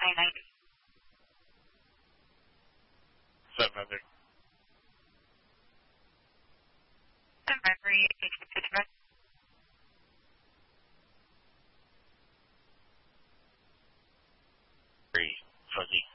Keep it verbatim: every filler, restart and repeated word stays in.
I ninety. seven hundred. The Mercury, H Q Pittsburgh. Three, fuzzy.